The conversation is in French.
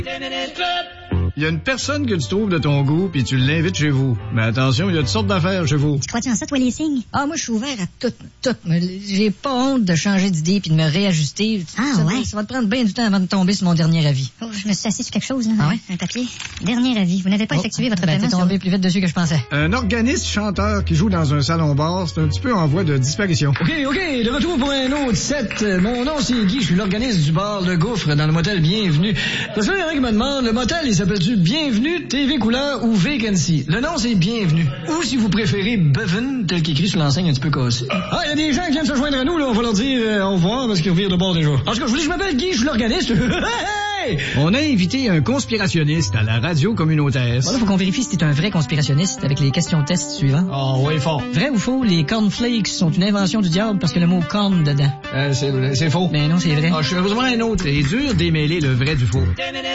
Il y a une personne que tu trouves de ton goût, puis tu l'invites chez vous. Mais attention, il y a toutes sortes d'affaires chez vous. Tu crois-tu en ça, toi, les signes? Ah, moi, je suis ouvert à tout. J'ai pas honte de changer d'idée puis de me réajuster. Ouais? Ça va te prendre bien du temps avant de tomber sur mon dernier avis. Oh, je me suis assis sur quelque chose, là. Ah ouais? Un papier. Dernier avis. Vous n'avez pas effectué votre paiement. T'es tombé plus vite dessus que je pensais. Un organiste chanteur qui joue dans un salon-bar, c'est un petit peu en voie de disparition. OK, de retour pour un autre set. Mon nom, c'est Guy, je suis l'organiste du bar Le Gouffre dans le motel Bienvenue. Parce que il y en a qui me demandent, le motel, il s'appelle-tu Bienvenue, TV couleur ou Vacancy? Le nom, c'est Bienvenue. Ou, si vous préférez, Bevan, tel qu'écrit sur l'enseigne un petit peu cassée. Ah, il y a des gens qui viennent se joindre à nous, là, on va leur dire au revoir parce qu'ils revirent de bord déjà. En tout cas, je vous dis, je m'appelle Guy, je suis l'organiste. Hey! On a invité un conspirationniste à la radio communautaire. Voilà, faut qu'on vérifie si t'es un vrai conspirationniste avec les questions test suivantes. Ah, oui, fort. Vrai ou faux, les cornflakes sont une invention du diable parce que le mot corn dedans? C'est faux. Ben non, c'est vrai. Ah, je suis besoin d'un autre. C'est dur d'émêler le vrai du faux.